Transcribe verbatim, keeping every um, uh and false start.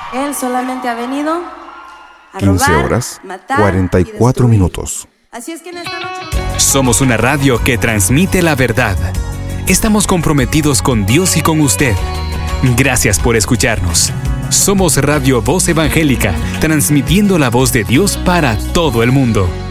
Él solamente ha venido a quince robar, horas, matar cuarenta y cuatro destruir. minutos. Así es que en esta noche... Somos una radio que transmite la verdad. Estamos comprometidos con Dios y con usted. Gracias por escucharnos. Somos Radio Voz Evangélica, transmitiendo la voz de Dios para todo el mundo.